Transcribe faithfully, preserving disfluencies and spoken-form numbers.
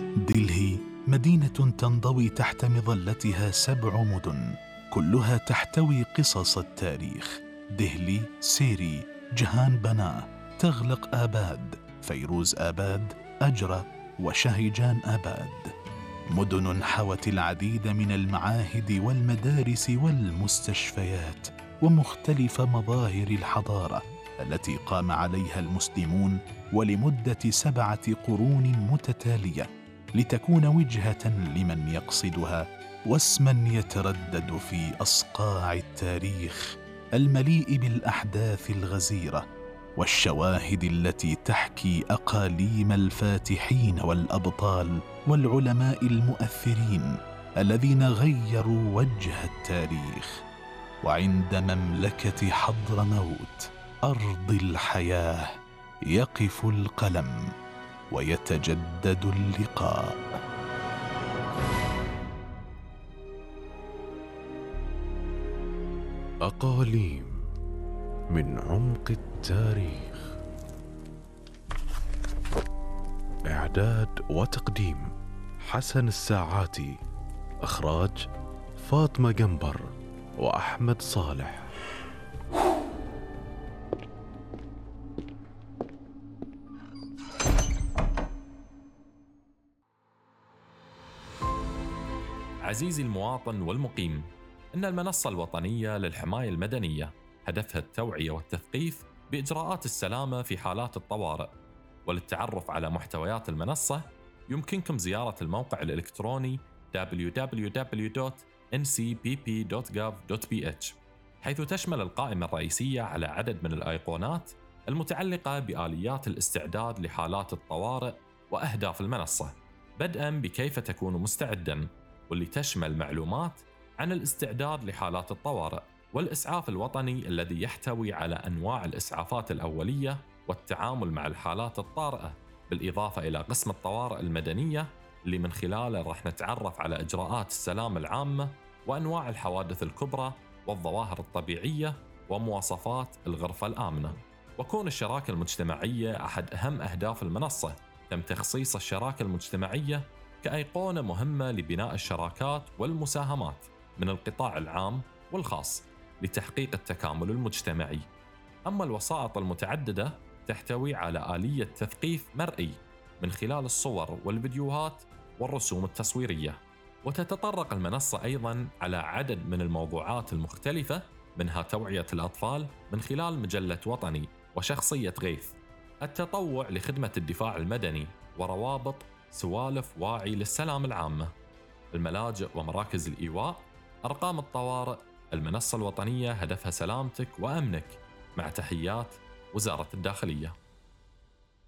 دلهي مدينة تنضوي تحت مظلتها سبع مدن، كلها تحتوي قصص التاريخ: دهلي، سيري، جهان بنا، تغلق آباد، فيروز آباد، أجرة، وشهيجان آباد. مدن حوت العديد من المعاهد والمدارس والمستشفيات ومختلف مظاهر الحضارة التي قام عليها المسلمون ولمدة سبعة قرون متتالية، لتكون وجهة لمن يقصدها واسما يتردد في أصقاع التاريخ المليء بالأحداث الغزيرة والشواهد التي تحكي أقاليم الفاتحين والأبطال والعلماء المؤثرين الذين غيروا وجه التاريخ. وعند مملكة حضرموت أرض الحياة يقف القلم ويتجدد اللقاء. أقاليم من عمق التاريخ. إعداد وتقديم حسن الساعاتي. إخراج فاطمة جنبر وأحمد صالح. عزيزي المواطن والمقيم، إن المنصة الوطنية للحماية المدنية هدفها التوعية والتثقيف بإجراءات السلامة في حالات الطوارئ. وللتعرف على محتويات المنصة يمكنكم زيارة الموقع الإلكتروني دبليو دبليو دبليو دوت إن سي بي بي دوت جوف دوت بي إتش، حيث تشمل القائمة الرئيسية على عدد من الأيقونات المتعلقة بآليات الاستعداد لحالات الطوارئ وأهداف المنصة، بدءاً بكيف تكون مستعداً، واللي تشمل معلومات عن الاستعداد لحالات الطوارئ، والإسعاف الوطني الذي يحتوي على أنواع الإسعافات الأولية والتعامل مع الحالات الطارئة، بالإضافة إلى قسم الطوارئ المدنية اللي من خلاله راح نتعرف على إجراءات السلامة العامة وأنواع الحوادث الكبرى والظواهر الطبيعية ومواصفات الغرفة الآمنة. وكون الشراكة المجتمعية أحد أهم أهداف المنصة، تم تخصيص الشراكة المجتمعية كأيقونة مهمة لبناء الشراكات والمساهمات من القطاع العام والخاص لتحقيق التكامل المجتمعي. أما الوسائط المتعددة تحتوي على آلية تثقيف مرئي من خلال الصور والفيديوهات والرسوم التصويرية. وتتطرق المنصة أيضاً على عدد من الموضوعات المختلفة، منها توعية الأطفال من خلال مجلة وطني وشخصية غيث، التطوع لخدمة الدفاع المدني، وروابط سوالف واعي للسلام العامة، الملاجئ ومراكز الإيواء، أرقام الطوارئ. المنصة الوطنية هدفها سلامتك وأمنك، مع تحيات وزارة الداخلية.